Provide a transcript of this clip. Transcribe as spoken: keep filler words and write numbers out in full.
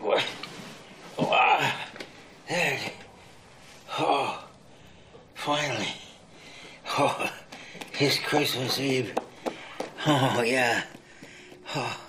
What? Oh, ah, there. Oh, finally. Oh, it's Christmas Eve. Oh, yeah. Oh.